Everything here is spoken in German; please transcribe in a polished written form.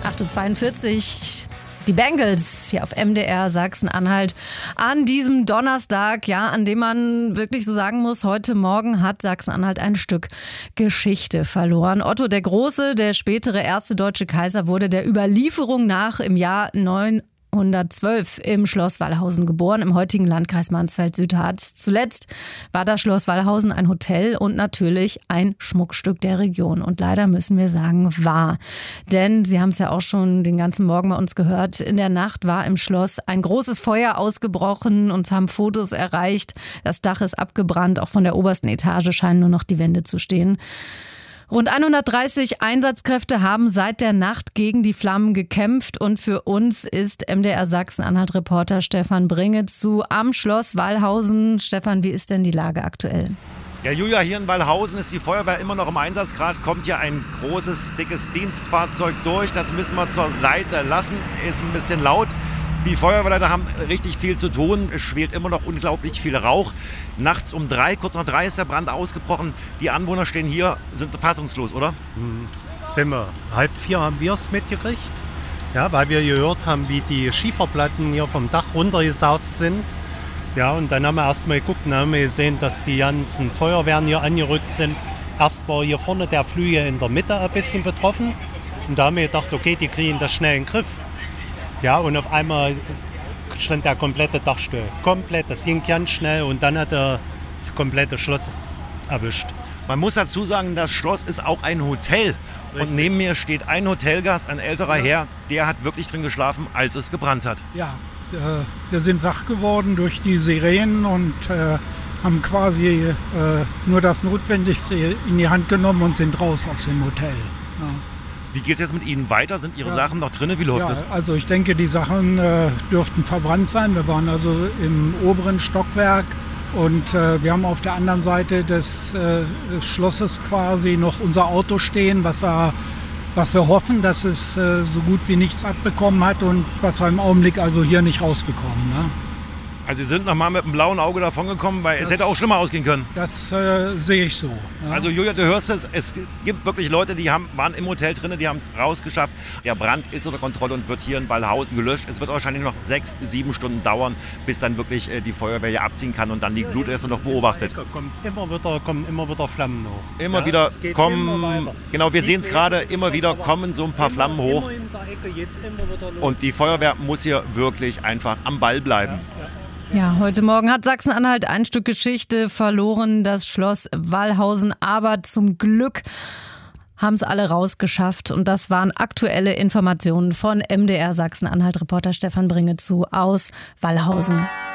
8.42 Uhr. Die Bengals hier auf MDR Sachsen-Anhalt an diesem Donnerstag, ja, an dem man wirklich so sagen muss, heute Morgen hat Sachsen-Anhalt ein Stück Geschichte verloren. Otto der Große, der spätere erste deutsche Kaiser, wurde der Überlieferung nach im Jahr 912 im Schloss Wallhausen geboren, im heutigen Landkreis Mansfeld-Südharz. Zuletzt war das Schloss Wallhausen ein Hotel und natürlich ein Schmuckstück der Region. Und leider müssen wir sagen, war. Denn Sie haben es ja auch schon den ganzen Morgen bei uns gehört, in der Nacht war im Schloss ein großes Feuer ausgebrochen. Uns haben Fotos erreicht. Das Dach ist abgebrannt. Auch von der obersten Etage scheinen nur noch die Wände zu stehen. Rund 130 Einsatzkräfte haben seit der Nacht gegen die Flammen gekämpft und für uns ist MDR Sachsen-Anhalt-Reporter Stefan Bringetz am Schloss Wallhausen. Stefan, wie ist denn die Lage aktuell? Ja, Julia, hier in Wallhausen ist die Feuerwehr immer noch im Einsatz. Gerade kommt hier ein großes, dickes Dienstfahrzeug durch. Das müssen wir zur Seite lassen. Ist ein bisschen laut. Die Feuerwehrleute haben richtig viel zu tun. Es schwelt immer noch unglaublich viel Rauch. Nachts um 3, kurz nach 3 ist der Brand ausgebrochen. Die Anwohner stehen hier, sind fassungslos, oder? Sind wir. 3:30 haben wir es mitgekriegt. Ja, weil wir gehört haben, wie die Schieferplatten hier vom Dach runtergesaust sind. Ja, und dann haben wir erstmal geguckt und haben wir gesehen, dass die ganzen Feuerwehren hier angerückt sind. Erst war hier vorne der Flügel in der Mitte ein bisschen betroffen. Und da haben wir gedacht, okay, die kriegen das schnell in den Griff. Ja, und auf einmal stand der komplette Dach still. Komplett, das ging ganz schnell und dann hat er das komplette Schloss erwischt. Man muss dazu sagen, das Schloss ist auch ein Hotel. Richtig. Und neben mir steht ein Hotelgast, ein älterer Herr, der hat wirklich drin geschlafen, als es gebrannt hat. Ja, wir sind wach geworden durch die Sirenen und haben quasi nur das Notwendigste in die Hand genommen und sind raus aus dem Hotel. Ja. Wie geht es jetzt mit Ihnen weiter? Sind Ihre Sachen noch drin? Wie läuft das? Also ich denke, die Sachen dürften verbrannt sein. Wir waren also im oberen Stockwerk und wir haben auf der anderen Seite des Schlosses quasi noch unser Auto stehen, was wir hoffen, dass es so gut wie nichts abbekommen hat und was wir im Augenblick also hier nicht rausbekommen. Ne? Also Sie sind nochmal mit einem blauen Auge davongekommen, weil es hätte auch schlimmer ausgehen können. Das sehe ich so. Ja. Also Julia, du hörst es gibt wirklich Leute, die waren im Hotel drin, die haben es rausgeschafft. Der Brand ist unter Kontrolle und wird hier in Wallhausen gelöscht. Es wird wahrscheinlich noch 6-7 Stunden dauern, bis dann wirklich die Feuerwehr hier abziehen kann und dann die Glut erst noch beobachtet. Kommen immer wieder Flammen hoch. Immer wieder kommen, genau, wir sehen es gerade, immer wieder kommen so ein paar Flammen hoch. Und die Feuerwehr muss hier wirklich einfach am Ball bleiben. Ja, heute Morgen hat Sachsen-Anhalt ein Stück Geschichte verloren, das Schloss Wallhausen. Aber zum Glück haben es alle rausgeschafft. Und das waren aktuelle Informationen von MDR Sachsen-Anhalt-Reporter Stefan Bringetz aus Wallhausen.